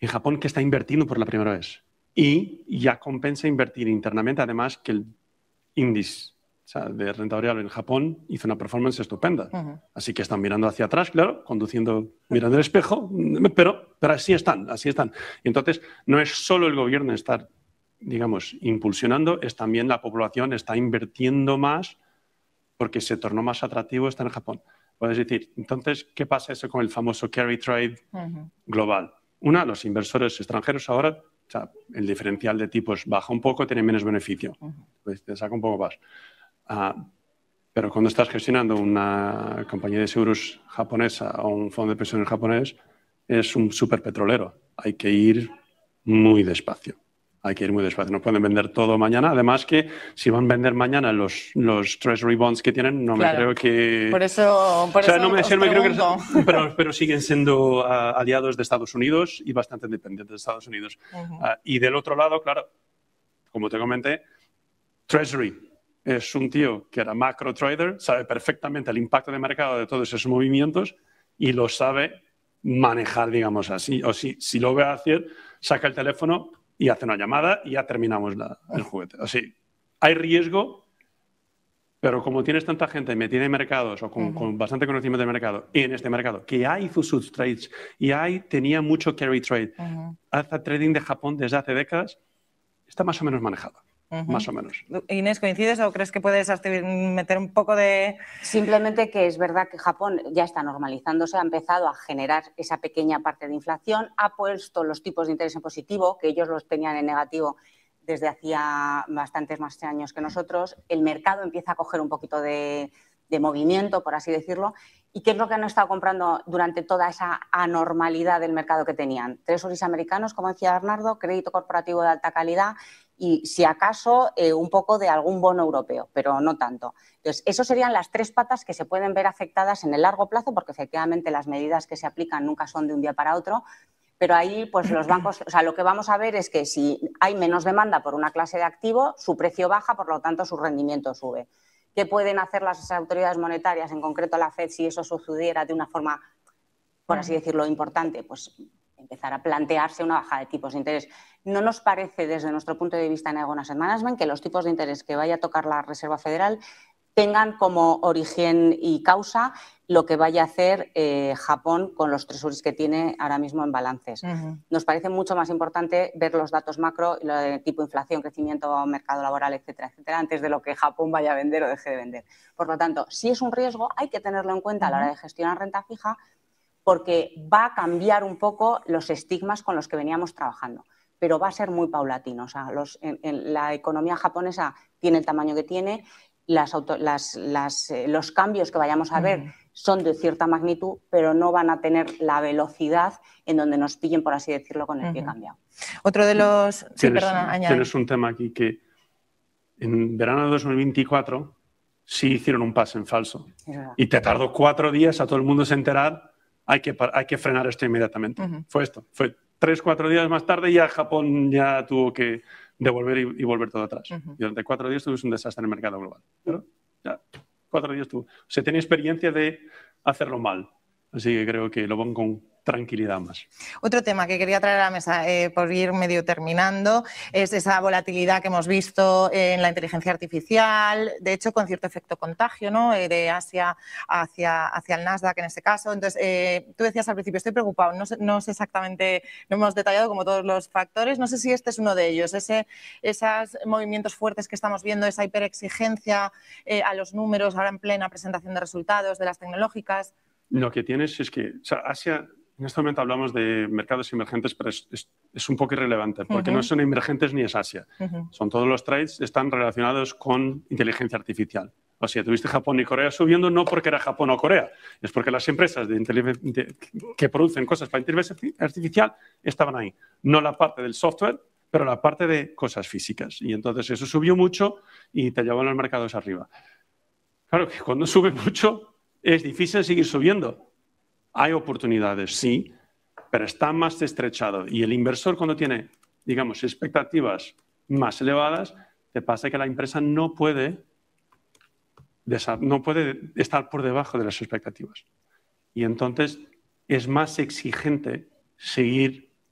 en Japón que está invirtiendo por la primera vez. Y ya compensa invertir internamente, además que el índice de renta variable en Japón hizo una performance estupenda. Así que están mirando hacia atrás, claro, conduciendo, mirando el espejo, pero así están, así están. Y entonces, no es solo el gobierno estar, digamos, impulsionando, es también la población está invirtiendo más porque se tornó más atractivo estar en Japón. Puedes decir, entonces, ¿qué pasa eso con el famoso carry trade global? Una, los inversores extranjeros ahora, o sea, el diferencial de tipos baja un poco, tienen menos beneficio. Pues te saca un poco más. Pero cuando estás gestionando una compañía de seguros japonesa o un fondo de pensiones japonés, es un superpetrolero. Hay que ir muy despacio. Hay que ir muy despacio. No pueden vender todo mañana. Además que si van a vender mañana los Treasury Bonds que tienen, no me creo que... Por eso no me creo que... Pero siguen siendo aliados de Estados Unidos y bastante dependientes de Estados Unidos. Y del otro lado, claro, como te comenté, Treasury es un tío que era macro trader, sabe perfectamente el impacto de mercado de todos esos movimientos y lo sabe manejar, digamos así. O si lo ve hacer, saca el teléfono y hace una llamada y ya terminamos el juguete. Así, hay riesgo, pero como tienes tanta gente metida en mercados o con bastante conocimiento del mercado y en este mercado, que ya hizo sus trades y tenía mucho carry trade, hace trading de Japón desde hace décadas, está más o menos manejado. Más o menos. Inés, ¿coincides o crees que puedes meter un poco de...? Simplemente que es verdad que Japón ya está normalizándose, ha empezado a generar esa pequeña parte de inflación, ha puesto los tipos de interés en positivo, que ellos los tenían en negativo desde hacía bastantes más años que nosotros. El mercado empieza a coger un poquito de movimiento, por así decirlo. ¿Y qué es lo que han estado comprando durante toda esa anormalidad del mercado que tenían? Treasuries americanos, como decía Bernardo, crédito corporativo de alta calidad y, si acaso, un poco de algún bono europeo, pero no tanto. Entonces, eso serían las tres patas que se pueden ver afectadas en el largo plazo, porque efectivamente las medidas que se aplican nunca son de un día para otro, pero ahí pues los bancos, o sea, lo que vamos a ver es que si hay menos demanda por una clase de activo, su precio baja, por lo tanto su rendimiento sube. ¿Qué pueden hacer las autoridades monetarias, en concreto la FED, si eso sucediera de una forma, por así decirlo, importante? Pues empezar a plantearse una bajada de tipos de interés. No nos parece, desde nuestro punto de vista en Aegon Asset Management, que los tipos de interés que vaya a tocar la Reserva Federal tengan como origen y causa lo que vaya a hacer Japón con los treasuries que tiene ahora mismo en balances. Nos parece mucho más importante ver los datos macro, lo de tipo inflación, crecimiento, mercado laboral, etcétera, etcétera, antes de lo que Japón vaya a vender o deje de vender. Por lo tanto, si es un riesgo, hay que tenerlo en cuenta a la hora de gestionar renta fija, porque va a cambiar un poco los estigmas con los que veníamos trabajando, pero va a ser muy paulatino. O sea, la economía japonesa tiene el tamaño que tiene, los cambios que vayamos a ver son de cierta magnitud, pero no van a tener la velocidad en donde nos pillen, por así decirlo, con el pie cambiado. Otro de los... Sí, perdona, añade. Tienes un tema aquí que en verano de 2024 sí hicieron un pase en falso y te tardó 4 días a todo el mundo se enterar, hay que frenar esto inmediatamente. Fue esto, fue 3-4 días más tarde y ya Japón ya tuvo que devolver y volver todo atrás. Y durante 4 días tuvimos un desastre en el mercado global. Pero ya 4 días tuvo. O sea, tenía experiencia de hacerlo mal. Así que creo que lo van con tranquilidad más. Otro tema que quería traer a la mesa, por ir medio terminando, es esa volatilidad que hemos visto en la inteligencia artificial, de hecho con cierto efecto contagio, ¿no? De Asia hacia el Nasdaq en este caso. Entonces, tú decías al principio, estoy preocupado, no sé exactamente, no hemos detallado como todos los factores, no sé si este es uno de ellos, esos movimientos fuertes que estamos viendo, esa hiperexigencia a los números ahora en plena presentación de resultados de las tecnológicas. Lo que tienes es que, o sea, Asia, en este momento hablamos de mercados emergentes, pero es un poco irrelevante, porque no son emergentes ni es Asia. Son todos los trades, están relacionados con inteligencia artificial. O sea, tuviste Japón y Corea subiendo no porque era Japón o Corea, es porque las empresas que producen cosas para inteligencia artificial estaban ahí. No la parte del software, pero la parte de cosas físicas. Y entonces eso subió mucho y te llevó a los mercados arriba. Claro que cuando sube mucho es difícil seguir subiendo. Hay oportunidades, sí, pero está más estrechado. Y el inversor cuando tiene, digamos, expectativas más elevadas, te pasa que la empresa no puede estar por debajo de las expectativas. Y entonces es más exigente seguir